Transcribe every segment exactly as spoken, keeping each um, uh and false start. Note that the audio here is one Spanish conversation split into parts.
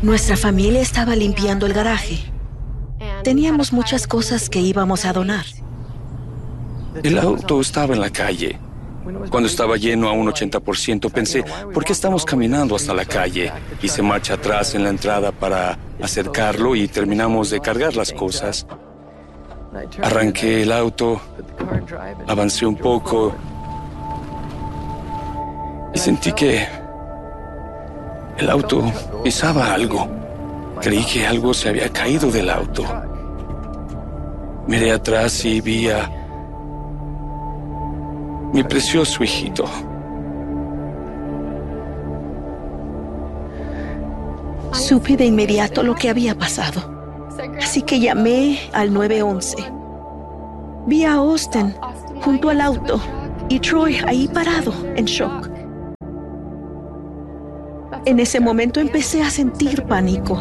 Nuestra familia estaba limpiando el garaje. Teníamos muchas cosas que íbamos a donar. El auto estaba en la calle. Cuando estaba lleno a un ochenta por ciento, pensé, ¿por qué estamos caminando hasta la calle? Hice marcha atrás en la entrada para acercarlo y terminamos de cargar las cosas. Arranqué el auto, avancé un poco y sentí que el auto pisaba algo. Creí que algo se había caído del auto. Miré atrás y vi a mi precioso hijito. Supe de inmediato lo que había pasado. Así que llamé al nueve once. Vi a Austin junto al auto y Troy ahí parado, en shock. En ese momento empecé a sentir pánico.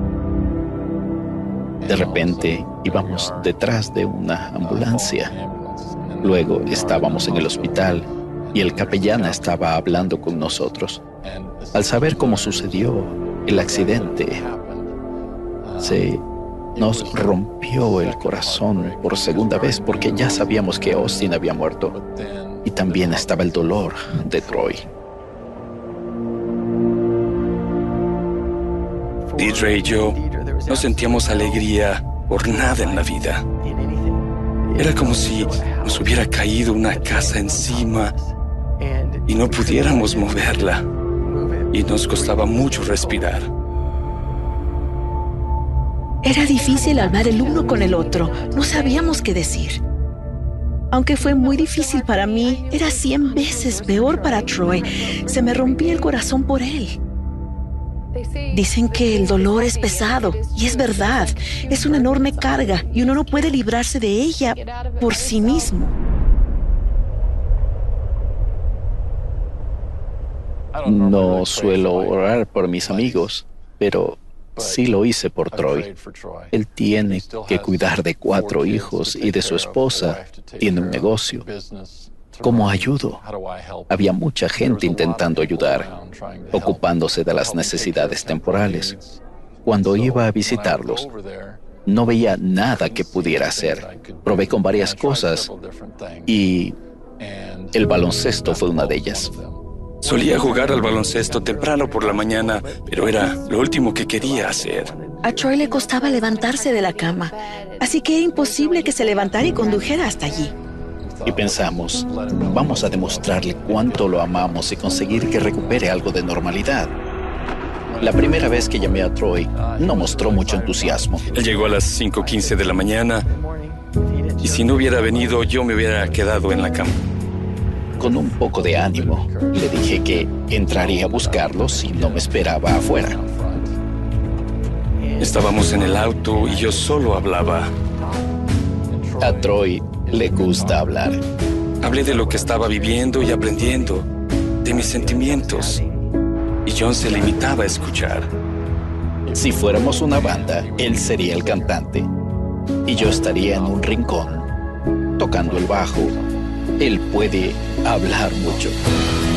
De repente íbamos detrás de una ambulancia. Luego estábamos en el hospital y el capellán estaba hablando con nosotros. Al saber cómo sucedió el accidente, se nos rompió el corazón por segunda vez porque ya sabíamos que Austin había muerto y también estaba el dolor de Troy. Deidre y yo no sentíamos alegría por nada en la vida. Era como si nos hubiera caído una casa encima y no pudiéramos moverla. Y nos costaba mucho respirar. Era difícil hablar el uno con el otro. No sabíamos qué decir. Aunque fue muy difícil para mí, era cien veces peor para Troy. Se me rompía el corazón por él. Dicen que el dolor es pesado, y es verdad. Es una enorme carga, y uno no puede librarse de ella por sí mismo. No suelo orar por mis amigos, pero sí lo hice por Troy. Él tiene que cuidar de cuatro hijos y de su esposa. Tiene un negocio. ¿Cómo ayudo? Había mucha gente intentando ayudar, ocupándose de las necesidades temporales. Cuando iba a visitarlos, no veía nada que pudiera hacer. Probé con varias cosas y el baloncesto fue una de ellas. Solía jugar al baloncesto temprano por la mañana, pero era lo último que quería hacer. A Troy le costaba levantarse de la cama, así que era imposible que se levantara y condujera hasta allí. Y pensamos, vamos a demostrarle cuánto lo amamos y conseguir que recupere algo de normalidad. La primera vez que llamé a Troy, no mostró mucho entusiasmo. Él llegó a las cinco quince de la mañana y si no hubiera venido, yo me hubiera quedado en la cama. Con un poco de ánimo, le dije que entraría a buscarlo si no me esperaba afuera. Estábamos en el auto y yo solo hablaba. A Troy le gusta hablar. Hablé de lo que estaba viviendo y aprendiendo, de mis sentimientos. Y John se limitaba a escuchar. Si fuéramos una banda, él sería el cantante. Y yo estaría en un rincón, tocando el bajo. Él puede hablar mucho.